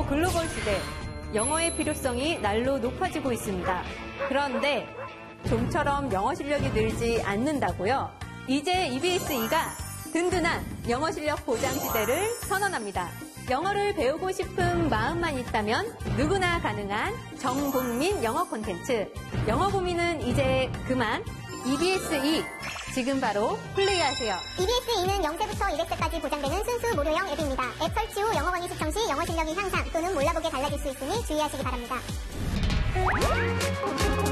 글로벌 시대, 영어의 필요성이 날로 높아지고 있습니다. 그런데 좀처럼 영어 실력이 늘지 않는다고요? 이제 EBS-E가 든든한 영어 실력 보장 시대를 선언합니다. 영어를 배우고 싶은 마음만 있다면 누구나 가능한 전국민 영어 콘텐츠. 영어 고민은 이제 그만. EBS-E 지금 바로 플레이하세요. EBS-E는 0세부터 200세까지 보장되는 순수 무료형 앱입니다. 앱 설치 후 영어 강의 시청 시 영어 실력이 향상 또는 몰라보게 달라질 수 있으니 주의하시기 바랍니다.